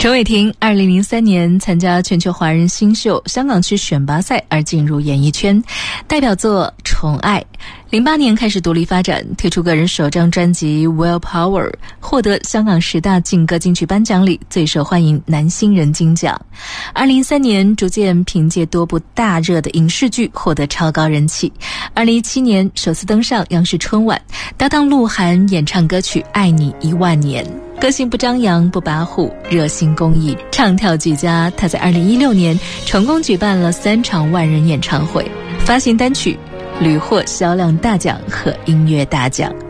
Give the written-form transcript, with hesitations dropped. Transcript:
陈伟霆2003年参加全球华人新秀香港区选拔赛而进入演艺圈，代表作《宠爱》。08年开始独立发展，推出个人首张专辑《Willpower》，获得香港10大劲歌金曲颁奖里最受欢迎男新人金奖。2013年逐渐凭借多部大热的影视剧获得超高人气。2017年首次登上央视春晚，搭档鹿晗演唱歌曲《爱你1万年》。个性不张扬不跋扈，热心公益，唱跳俱佳。他在2016年成功举办了3场万人演唱会，发行单曲屡获销量大奖和音乐大奖。